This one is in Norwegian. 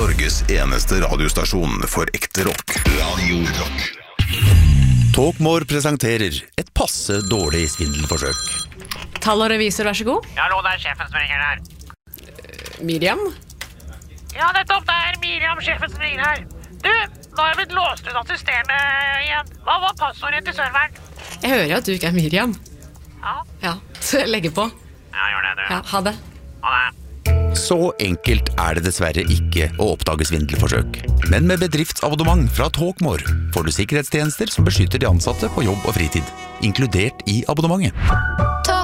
Norges eneste radiostasjon for ekte rock. Radio Rock. Talkmore presenterer et passe dårlig svindelforsøk. Tall og revisor, vær så god. Ja, hallo, det sjefen som ringer her. Miriam? Ja, nettopp, det Miriam, sjefen som ringer her. Du, nå har jeg blitt låst ut av systemet igjen. Hva var passordet til serveren? Jeg hører at du ikke Miriam. Ja, Så jeg legger på. ja gjør det, du. Ja, ha det. Ha det. Så enkelt det dessverre ikke å oppdage svindelforsøk. Men med bedriftsabonnement fra Talkmore får du sikkerhetstjenester som beskytter de ansatte på jobb og fritid, inkludert i abonnementet.